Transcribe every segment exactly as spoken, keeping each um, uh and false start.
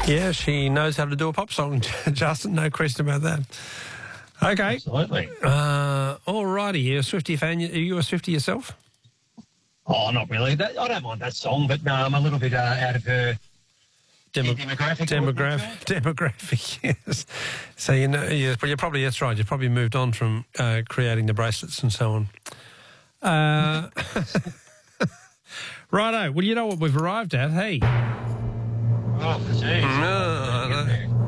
Yeah, she knows how to do a pop song, Justin. No question about that. Okay. Absolutely. Uh, all righty. You're a Swiftie fan. Are you a Swiftie yourself? Oh, not really. That, I don't mind that song, but no, I'm a little bit uh, out of her Demo- demographic. Demographic, demographic, yes. So you know, yes, but you're probably that's right. You've probably moved on from uh, creating the bracelets and so on. Uh, righto. Well, you know what we've arrived at. Hey. Oh, jeez. No,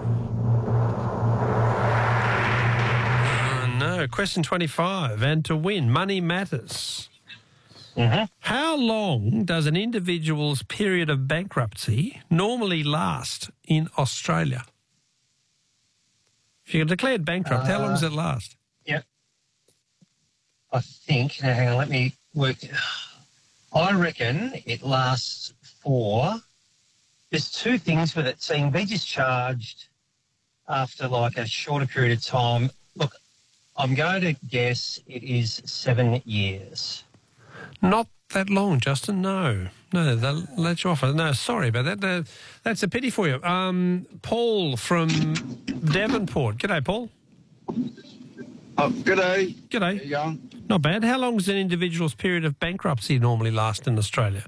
no. no. Question twenty-five, and to win, money matters. Mm-hmm. How long does an individual's period of bankruptcy normally last in Australia? If you're declared bankrupt, uh, how long does it last? Yep. I think, now hang on, let me work. I reckon it lasts for, there's two things with it. So you can be discharged after like a shorter period of time. Look, I'm going to guess it is seven years. Not that long, Justin. No, no, they'll let you off. No, sorry about that. No, that's a pity for you. Um, Paul from Devonport. G'day, Paul. Oh, g'day. G'day. How you going? Not bad. How long does an individual's period of bankruptcy normally last in Australia?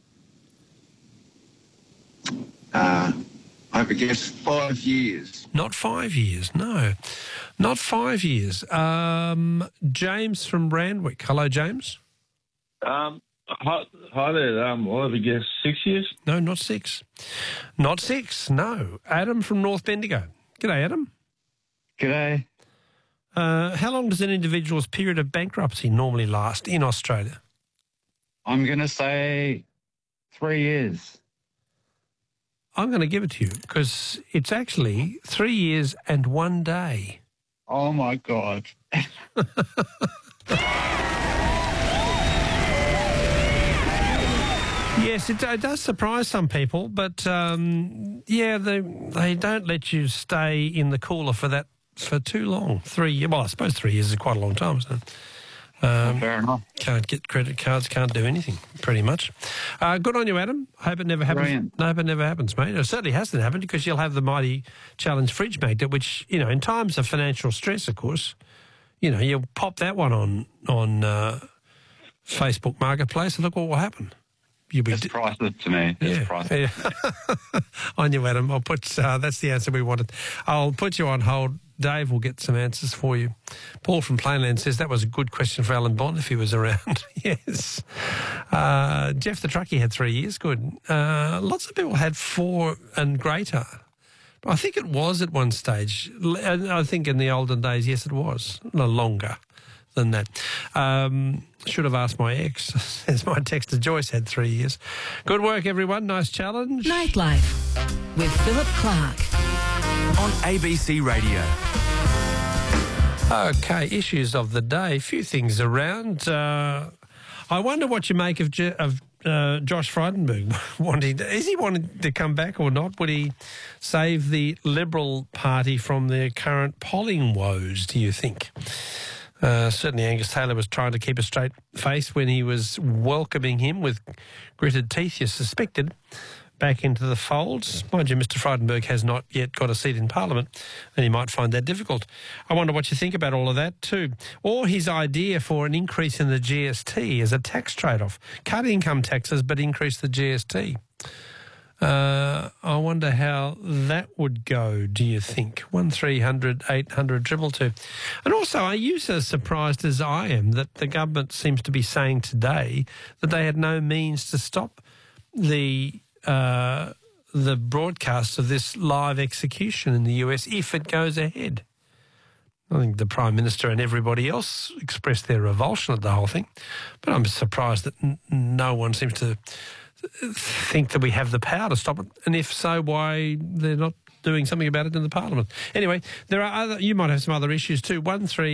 Uh, I would guess five years. Not five years, no. Not five years. Um, James from Randwick. Hello, James. Um, hi, hi there. Um, I would guess six years. No, not six. Not six, no. Adam from North Bendigo. G'day, Adam. G'day. Uh, how long does an individual's period of bankruptcy normally last in Australia? I'm going to say three years. I'm going to give it to you because it's actually three years and one day. Oh, my God. Yes, it, it does surprise some people, but um, yeah, they they don't let you stay in the cooler for that for too long. Three years, well, I suppose three years is quite a long time, isn't it? Um, Fair enough. Can't get credit cards, can't do anything, pretty much. Uh, good on you, Adam. Hope it never happens. Brilliant. No, hope it never happens, mate. It certainly hasn't happened because you'll have the mighty Challenge fridge magnet, which, you know, in times of financial stress, of course, you know, you'll pop that one on on uh, Facebook Marketplace and look what will happen. You'll be It's di- priceless to me. It's yeah, priceless. yeah. On you, Adam. I'll put. Uh, that's the answer we wanted. I'll put you on hold. Dave will get some answers for you. Paul from Plainland says that was a good question for Alan Bond if he was around. Yes. Uh, Jeff the truckie had three years. Good. Uh, lots of people had four and greater. I think it was at one stage. I think in the olden days, yes, it was. No longer than that. Um, should have asked my ex, says my texter Joyce had three years. Good work, everyone. Nice challenge. Nightlife with Philip Clark on A B C Radio. Okay, issues of the day. A few things around. Uh, I wonder what you make of, Je- of uh, Josh Frydenberg wanting. To, is he wanting to come back or not? Would he save the Liberal Party from their current polling woes, do you think? Uh, certainly Angus Taylor was trying to keep a straight face when he was welcoming him with gritted teeth, you suspected, back into the folds. Mind you, Mister Frydenberg has not yet got a seat in Parliament, and he might find that difficult. I wonder what you think about all of that too. Or his idea for an increase in the G S T as a tax trade-off. Cut income taxes but increase the G S T. Uh, I wonder how that would go, do you think? one three hundred eight hundred two two two. And also, are you as surprised as I am that the government seems to be saying today that they had no means to stop the uh, the broadcast of this live execution in the U S if it goes ahead? I think the Prime Minister and everybody else expressed their revulsion at the whole thing. But I'm surprised that n- no one seems to think that we have the power to stop it, and if so, why they're not doing something about it in the Parliament. Anyway, there are other. You might have some other issues too. One three.